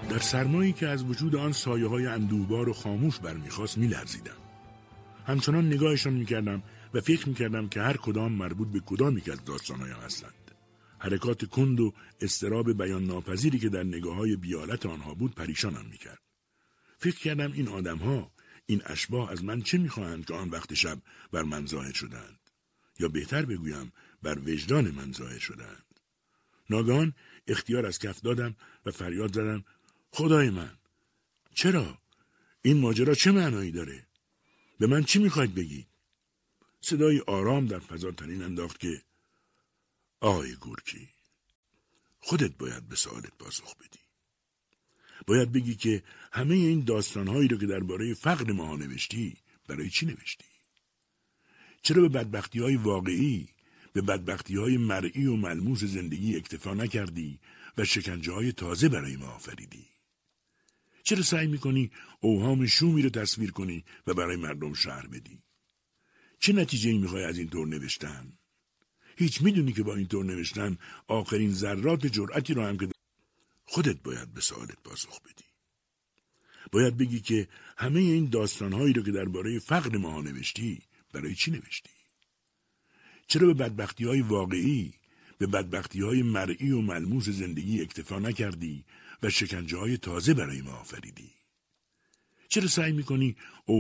در سرمایی که از وجود آن سایه‌های اندوهبار و خاموش برمیخواست میلرزیدم. همچنان نگاهشان میکردم و فکر میکردم که هر کدام مربوط به کدامی که از داستانهایم هستند. حرکات کند و اضطراب بیان ناپذیری که در نگاه‌های بیالت آنها بود پریشانم میکرد. فکر کردم این آدم‌ها، این اشباح از من چه میخواهند که آن وقت شب بر من ظاهر شدند؟ یا بهتر بگویم بر وجدان من ظاهر شدند. ناگهان اختیار از کف دادم و فریاد زدم: خدای من، چرا؟ این ماجرا چه معنایی داره؟ به من چی میخواید بگید؟ صدای آرام در فضا طنین انداخت که آقای گورکی، خودت باید به سوالت پاسخ بدی. باید بگی که همه این داستانهایی رو که درباره فقر ما نوشتی برای چی نوشتی؟ چرا به بدبختی‌های واقعی، به بدبختی‌های مرئی و ملموس زندگی اکتفا نکردی و شکنجه‌های تازه برای ما آفریدی؟ چرا سعی می‌کنی اوهام شومی رو تصویر کنی و برای مردم شرح بدی؟ چه نتیجه‌ای می‌خوای از این طور نوشتن؟ هیچ می‌دونی که با این طور نوشتن آخرین ذرات جرأتی رو هم که خودت باید به سوالت پاسخ بدی. باید بگی که همه این داستان‌هایی رو که درباره فقر ما نوشتی برای چی نوشتی؟ چرا به بدبختی‌های واقعی، به بدبختی‌های مرئی و ملموس زندگی اکتفا نکردی و شکنجه‌های تازه برای ما آفریدی؟ چرا سعی می‌کنی